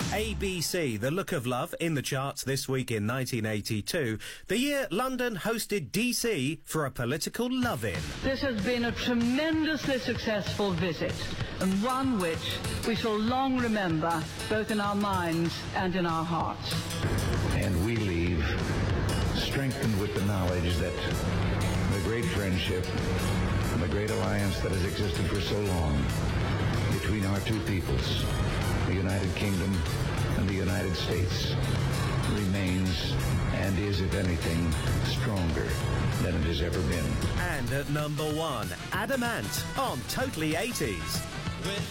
ABC, The Look of Love, in the charts this week in 1982, the year London hosted DC for a political love-in. This has been a tremendously successful visit, and one which we shall long remember, both in our minds and in our hearts. And we leave strengthened with the knowledge that the great friendship and the great alliance that has existed for so long between our two peoples, the United Kingdom and the United States, remains and is, if anything, stronger than it has ever been. And at number 1, Adamant on Totally 80s.